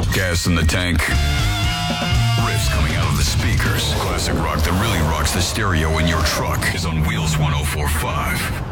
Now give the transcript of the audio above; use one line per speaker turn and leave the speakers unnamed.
enough gas in the tank. Riffs coming out of the speakers. Classic rock that really rocks the stereo in your truck is on Wheels 104.5.